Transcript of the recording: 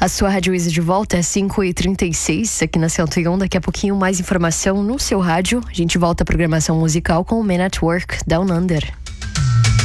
A sua Rádio Isa de volta é 5h36 aqui na 101. Daqui a pouquinho mais informação no seu rádio. A gente volta à programação musical com o Men at Work Down Under.